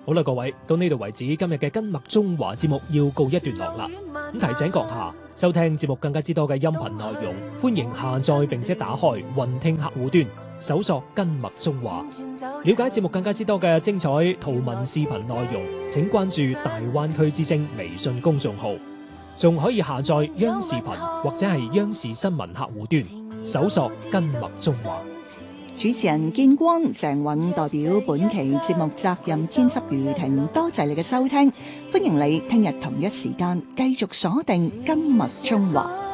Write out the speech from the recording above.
好啦，各位，到呢度為止，今日嘅跟麥中華節目要告一段落啦。咁提醒閣下，收聽節目更加之多嘅音頻內容，歡迎下載並且打開雲聽客戶端，搜索跟麥中華。了解節目更加之多嘅精彩圖文視頻內容，請關注大灣區之聲微信公眾號，仲可以下載央視頻或者係央視新聞客戶端，搜索跟麥中華。 主持人建光、鄭韻代表本期節目責任編輯余婷，多謝你嘅收聽，歡迎你聽日同一時間繼續鎖定跟麥中華。